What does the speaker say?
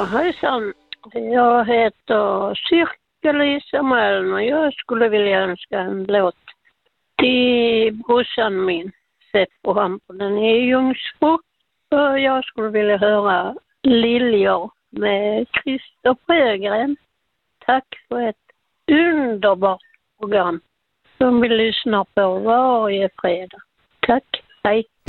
Ja, hejsan. Jag heter Sirka-Lisa Malm och jag skulle vilja önska en låt till brorsan min. Sett på han på den är i Ljungsbro. Och jag skulle vilja höra Liljor med Christer Sjögren. Tack för ett underbart program som vi lyssnar på varje fredag. Tack, hej.